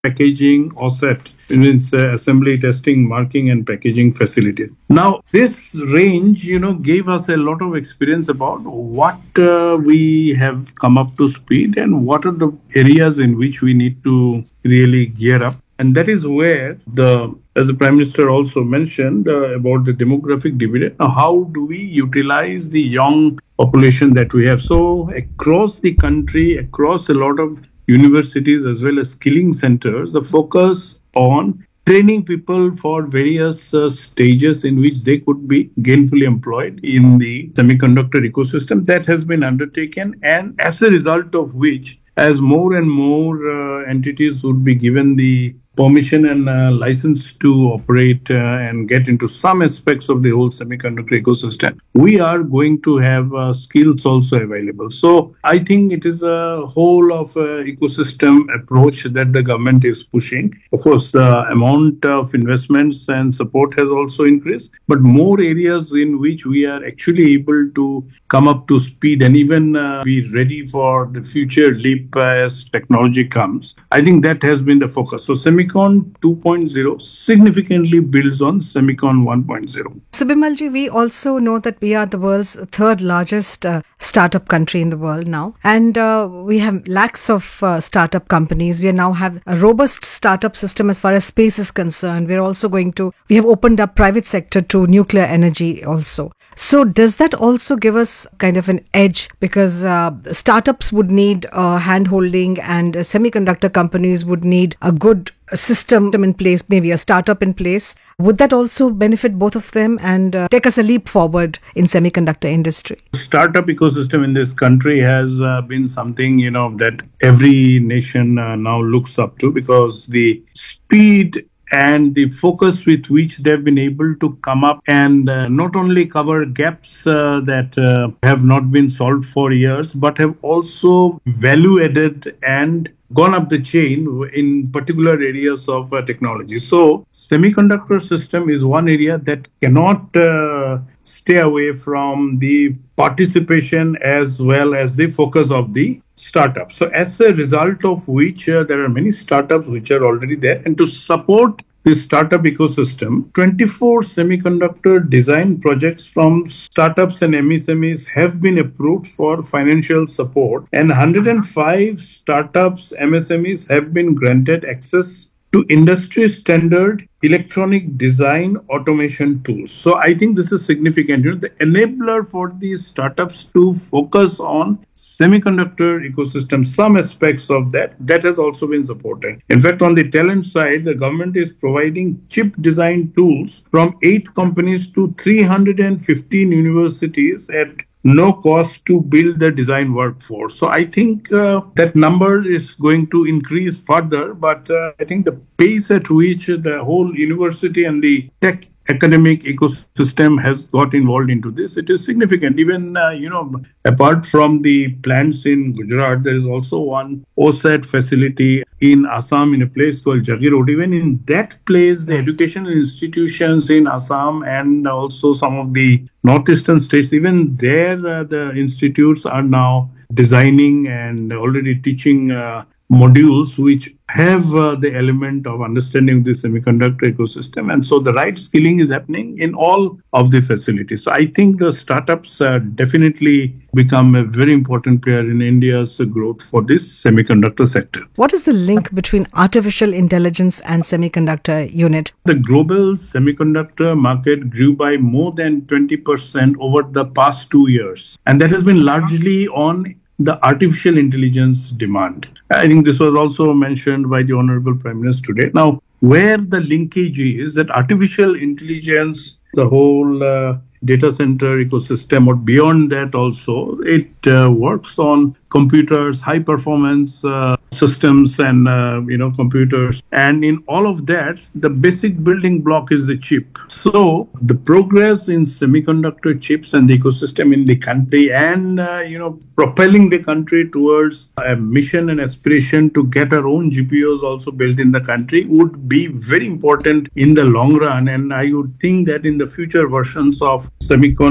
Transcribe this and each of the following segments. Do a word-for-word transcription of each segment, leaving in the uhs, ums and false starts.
packaging, OSAT, means uh, assembly, testing, marking, and packaging facilities. Now, this range, you know, gave us a lot of experience about what uh, we have come up to speed and what are the areas in which we need to really gear up. And that is where the, as the Prime Minister also mentioned uh, about the demographic dividend, how do we utilize the young population that we have? So across the country, across a lot of universities as well as skilling centers, the focus on training people for various uh, stages in which they could be gainfully employed in the semiconductor ecosystem, that has been undertaken. And as a result of which, as more and more uh, entities would be given the permission and uh, license to operate uh, and get into some aspects of the whole semiconductor ecosystem, we are going to have uh, skills also available. So I think it is a whole of uh, ecosystem approach that the government is pushing. Of course, the amount of investments and support has also increased, but more areas in which we are actually able to come up to speed and even uh, be ready for the future leap uh, as technology comes. I think that has been the focus. So Semicon two point oh significantly builds on Semicon one point oh. So Bimalji, we also know that we are the world's third largest uh, startup country in the world now. And uh, we have lakhs of uh, startup companies. We now have a robust startup system as far as space is concerned. We're also going to, we have opened up private sector to nuclear energy also. So does that also give us kind of an edge? Because uh, startups would need uh, hand-holding and uh, semiconductor companies would need a good system in place, maybe a startup in place. Would that also benefit both of them and uh, take us a leap forward in semiconductor industry? Startup ecosystem in this country has uh, been something, you know, that every nation uh, now looks up to, because the speed and the focus with which they've been able to come up and uh, not only cover gaps uh, that uh, have not been solved for years, but have also value added and gone up the chain in particular areas of uh, technology. So semiconductor system is one area that cannot uh, stay away from the participation as well as the focus of the startups. So as a result of which uh, there are many startups which are already there, and to support the startup ecosystem, twenty-four semiconductor design projects from startups and M S M Es have been approved for financial support, and one hundred five startups, M S M Es have been granted access to industry standard electronic design automation tools. So I think this is significant. You know, the enabler for these startups to focus on semiconductor ecosystem, some aspects of that, that has also been supported. In fact, on the talent side, the government is providing chip design tools from eight companies to three hundred fifteen universities at no cost to build the design workforce. So I think uh, that number is going to increase further, but uh, I think the pace at which the whole university and the tech academic ecosystem has got involved into this, it is significant. Even, uh, you know, apart from the plants in Gujarat, there is also one OSAT facility in Assam in a place called Jagirod. Even in that place, the educational institutions in Assam and also some of the northeastern states, even there, uh, the institutes are now designing and already teaching uh, modules which have uh, the element of understanding the semiconductor ecosystem. And so the right skilling is happening in all of the facilities. So I think the startups uh, definitely become a very important player in India's growth for this semiconductor sector. What is the link between artificial intelligence and semiconductor unit? The global semiconductor market grew by more than twenty percent over the past two years. And that has been largely on the artificial intelligence demand. I think this was also mentioned by the Honorable Prime Minister today. Now, where the linkage is that artificial intelligence, the whole uh, data center ecosystem, or beyond that also, it uh, works on computers, high performance uh, systems and, uh, you know, computers. And in all of that, the basic building block is the chip. So the progress in semiconductor chips and the ecosystem in the country and, uh, you know, propelling the country towards a mission and aspiration to get our own G P Us also built in the country would be very important in the long run. And I would think that in the future versions of Semicon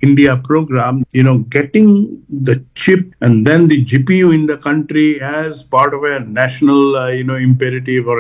India program, you know, getting the chip and then the G P U in the country as part of a national, uh, you know, imperative or